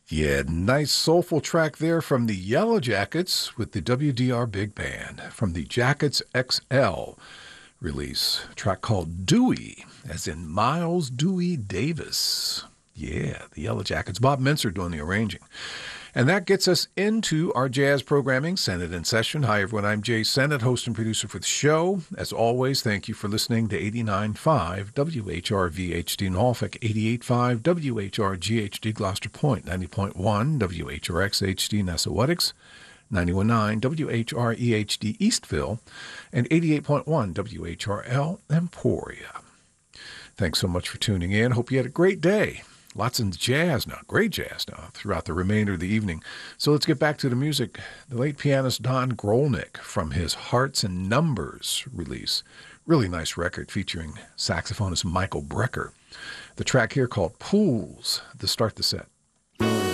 Yeah, nice soulful track there from the Yellow Jackets with the WDR Big Band from the Jackets XL release. A track called Dewey, as in Miles Dewey Davis. Yeah, the Yellow Jackets. Bob Mincer doing the arranging. And that gets us into our jazz programming, Senate in Session. Hi, everyone. I'm Jay Senate, host and producer for the show. As always, thank you for listening to 89.5 WHRV-HD Norfolk, 88.5 WHRG-HD Gloucester Point, 90.1 WHRX-HD Nessawatix, 91.9 WHRE-HD Eastville, and 88.1 WHRL Emporia. Thanks so much for tuning in. Hope you had a great day. Lots of jazz now, great jazz now, throughout the remainder of the evening. So let's get back to the music. The late pianist Don Grolnick from his Hearts and Numbers release. Really nice record featuring saxophonist Michael Brecker. The track here called Pools to start the set.